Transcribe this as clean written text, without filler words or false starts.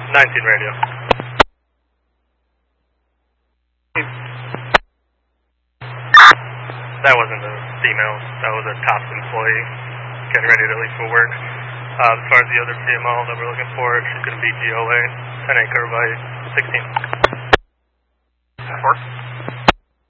19 radio. That wasn't a female, that was a TOPS employee getting ready to leave for work. As far as the other female that we're looking for, she's going to be DOA, 10 acre by 16. 4.